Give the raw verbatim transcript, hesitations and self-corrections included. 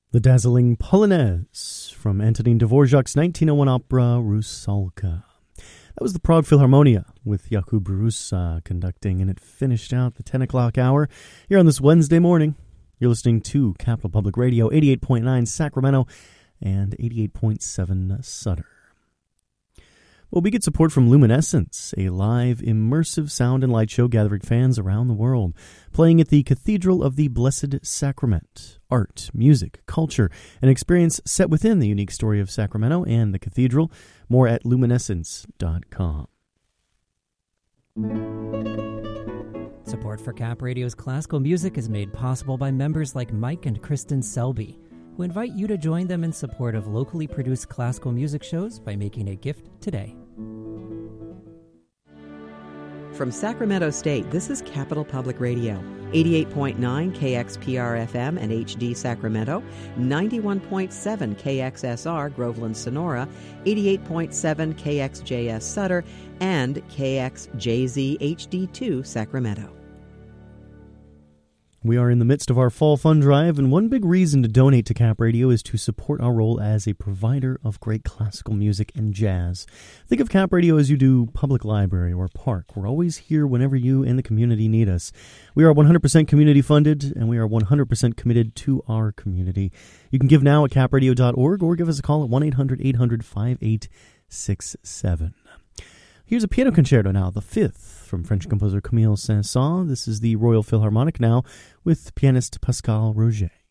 The dazzling Polonaise from Antonin Dvorak's nineteen oh one opera Rusalka. That was the Prague Philharmonia with Jakub Rusa conducting, and it finished out the ten o'clock hour here on this Wednesday morning. You're listening to Capital Public Radio, eighty-eight point nine Sacramento and eighty-eight point seven Sutter. Well, we get support from Luminescence, a live, immersive sound and light show gathering fans around the world, playing at the Cathedral of the Blessed Sacrament. Art, music, culture, an experience set within the unique story of Sacramento and the cathedral. More at luminescence dot com. Support for Cap Radio's classical music is made possible by members like Mike and Kristen Selby, who invite you to join them in support of locally produced classical music shows by making a gift today. From Sacramento State, this is Capital Public Radio, eighty-eight point nine K X P R F M and H D Sacramento, ninety-one point seven K X S R Groveland Sonora, eighty-eight point seven K X J S Sutter, and K X J Z H D two Sacramento. We are in the midst of our fall fund drive, and one big reason to donate to Cap Radio is to support our role as a provider of great classical music and jazz. Think of Cap Radio as you do public library or park. We're always here whenever you and the community need us. We are one hundred percent community funded, and we are one hundred percent committed to our community. You can give now at cap radio dot org or give us a call at one eight hundred eight hundred five eight six seven. Here's a piano concerto now, the fifth, from French composer Camille Saint-Saëns. This is the Royal Philharmonic now with pianist Pascal Roget.